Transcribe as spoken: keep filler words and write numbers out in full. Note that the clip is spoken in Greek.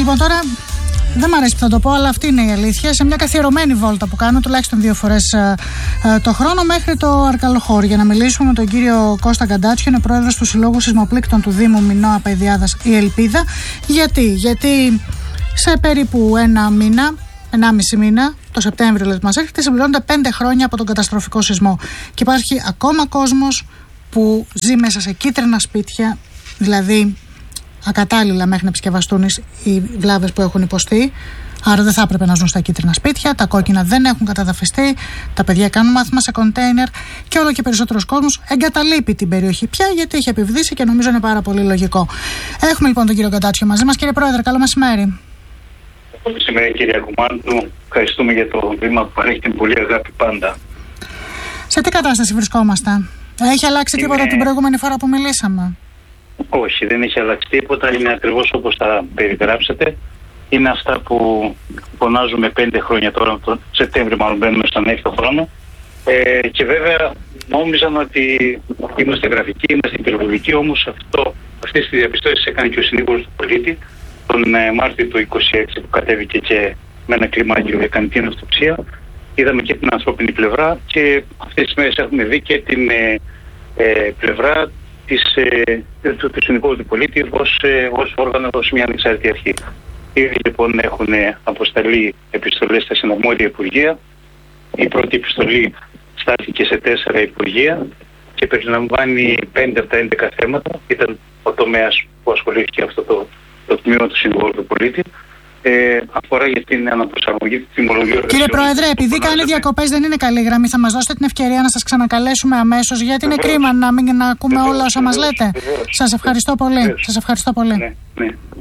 λοιπόν, τώρα δεν μ' αρέσει που θα το πω, αλλά αυτή είναι η αλήθεια. Σε μια καθιερωμένη βόλτα που κάνω, τουλάχιστον δύο φορές ε, ε, το χρόνο, μέχρι το Αρκαλοχώρι, για να μιλήσουμε με τον κύριο Κώστα Γκαντάτσιο, είναι πρόεδρος του Συλλόγου Σεισμοπλήκτων του Δήμου Μινώα Παϊδιάδας η Ελπίδα. Γιατί, γιατί σε περίπου ένα μήνα, ενάμιση μήνα, το Σεπτέμβριο δηλαδή, μας έρχεται, συμπληρώνονται πέντε χρόνια από τον καταστροφικό σεισμό. Και υπάρχει ακόμα κόσμος που ζει μέσα σε κίτρινα σπίτια, δηλαδή ακατάλληλα μέχρι να επισκευαστούν οι βλάβες που έχουν υποστεί. Άρα δεν θα έπρεπε να ζουν στα κίτρινα σπίτια. Τα κόκκινα δεν έχουν καταδαφιστεί. Τα παιδιά κάνουν μάθημα σε κοντέινερ. Και όλο και περισσότερος κόσμος εγκαταλείπει την περιοχή πια, γιατί έχει επιβδίσει και νομίζω είναι πάρα πολύ λογικό. Έχουμε λοιπόν τον κύριο Γκαντάτσιο μαζί μας. Κύριε Πρόεδρε, καλό μεσημέρι. Καλό μεσημέρι, κύριε Κουμάντου. Ευχαριστούμε για το βήμα που παρέχει την πολύ αγάπη πάντα. Σε τι κατάσταση βρισκόμαστε? Έχει αλλάξει Είναι... τίποτα την προηγούμενη φορά που μιλήσαμε? Όχι, δεν έχει αλλάξει τίποτα. Είναι ακριβώς όπως τα περιγράψατε. Είναι αυτά που φωνάζουμε πέντε χρόνια τώρα, το Σεπτέμβριο μάλλον μπαίνουμε στον έκτο χρόνο. Ε, και βέβαια νόμιζαν ότι είμαστε γραφικοί, είμαστε υπερβολικοί, όμως αυτό, αυτές τις διαπιστώσεις έκανε και ο συνήγορος του πολίτη τον ε, Μάρτιο του είκοσι έξι, που κατέβηκε και με ένα κλιμάκιο έκανε την αυτοψία. Είδαμε και την ανθρώπινη πλευρά και αυτές τις μέρες έχουμε δει και την ε, ε, πλευρά της, ε, του, του συνηγόρου του πολίτη ως, ε, ως όργανο, ως μια ανεξάρτητη αρχή. Ήδη λοιπόν έχουν αποσταλεί επιστολές στα συναρμόδια υπουργεία. Η πρώτη επιστολή στάθηκε σε τέσσερα υπουργεία και περιλαμβάνει πέντε από τα έντεκα θέματα. Ήταν ο τομέας που ασχολήθηκε αυτό το, το τμήμα του συνηγόρου του πολίτη. Ε, αφορά για την αναπροσαρμογή της τιμολογίας εργασιών. Κύριε Πρόεδρε, επειδή κάνει διακοπές, δεν είναι καλή γραμμή. Θα μας δώσετε την ευκαιρία να σας ξανακαλέσουμε αμέσως, γιατί είναι κρίμα να μην να ακούμε όλα όσα μας λέτε. Σας ευχαριστώ πολύ. Σας ευχαριστώ πολύ. Ναι, ναι.